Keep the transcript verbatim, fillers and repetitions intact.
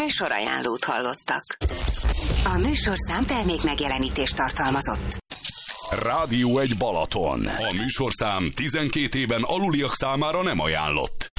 Műsorajánlót hallottak. A műsorszám termék megjelenítést tartalmazott. Rádió egy Balaton. A műsorszám tizenkét éven aluliak számára nem ajánlott.